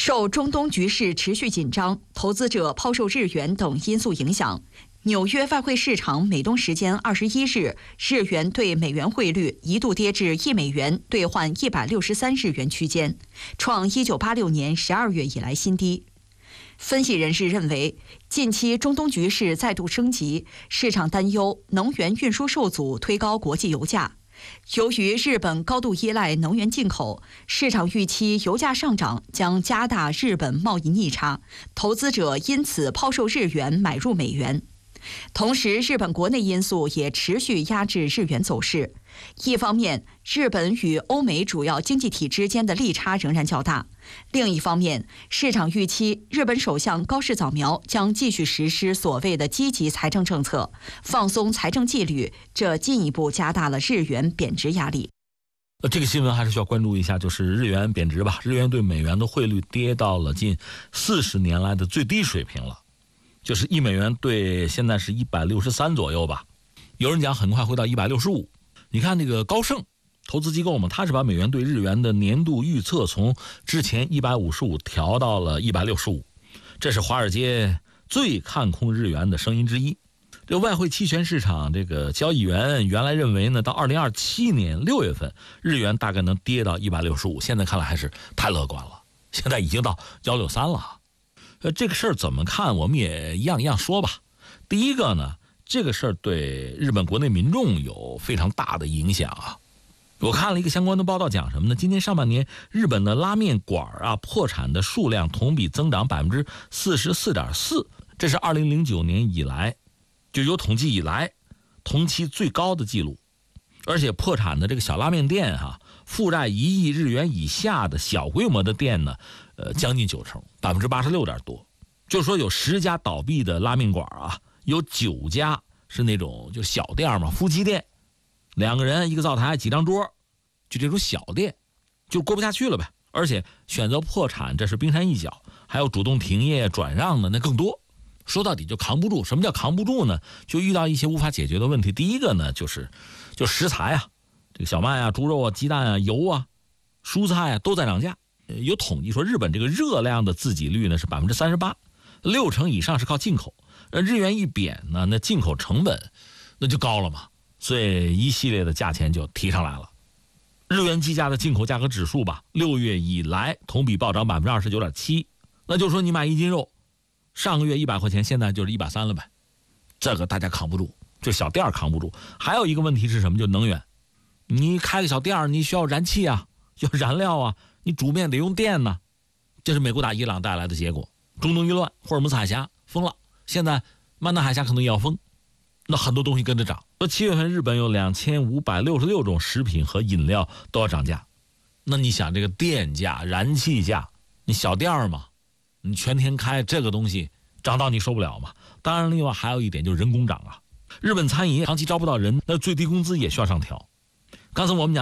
受中东局势持续紧张、投资者抛售日元等因素影响，纽约外汇市场美东时间21日，日元对美元汇率一度跌至1美元兑换163日元区间，创1986年12月以来新低。分析人士认为，近期中东局势再度升级，市场担忧能源运输受阻推高国际油价。由于日本高度依赖能源进口，市场预期油价上涨将加大日本贸易逆差，投资者因此抛售日元买入美元。同时，日本国内因素也持续压制日元走势。一方面，日本与欧美主要经济体之间的利差仍然较大；另一方面，市场预期日本首相高市早苗将继续实施所谓的积极财政政策，放松财政纪律，这进一步加大了日元贬值压力。 这个新闻还是需要关注一下，就是日元贬值吧。日元对美元的汇率跌到了近40年来的最低水平了。就是1美元对现在是163左右吧，有人讲很快会到165。你看那个高盛投资机构嘛，他是把美元对日元的年度预测从之前155调到了165，这是华尔街最看空日元的声音之一。这外汇期权市场这个交易员原来认为呢，到2027年6月份日元大概能跌到165，现在看来还是太乐观了，现在已经到163了。这个事儿怎么看，我们也一样一样说吧。第一个呢，这个事儿对日本国内民众有非常大的影响啊。我看了一个相关的报道，讲什么呢？今年上半年日本的拉面馆啊破产的数量同比增长44.4%，这是2009年以来就有统计以来同期最高的记录。而且破产的这个小拉面店负债1亿日元以下的小规模的店呢，将近90%， 86%点多。就是说有10家倒闭的拉面馆啊，有9家是那种就小店嘛，夫妻店，2个人一个灶台几张桌，就这种小店，就过不下去了呗。而且选择破产这是冰山一角，还有主动停业转让的那更多。说到底就扛不住。什么叫扛不住呢？就遇到一些无法解决的问题。第一个呢，就食材啊，这个小麦啊、猪肉啊、鸡蛋啊、油啊、蔬菜啊都在涨价。有统计说，日本这个热量的自给率呢是38%，60%以上是靠进口。日元一贬呢，那进口成本那就高了嘛，所以一系列的价钱就提上来了。日元计价的进口价格指数吧，6月以来同比暴涨29.7%，那就说你买1斤肉，上个月100块钱，现在就是130了呗。这个大家扛不住，这小店扛不住。还有一个问题是什么？就能源。你开个小店，你需要燃气啊，要燃料啊，你煮面得用电呢。这是美国打伊朗带来的结果。中东一乱，霍尔木兹海峡封了，现在曼纳海峡可能也要封，那很多东西跟着涨。说7月份日本有2566种食品和饮料都要涨价。那你想这个电价、燃气价，你小店嘛，你全天开这个东西涨到你受不了嘛。当然另外还有一点就是人工涨啊，日本餐饮业长期招不到人，那最低工资也需要上调。刚才我们讲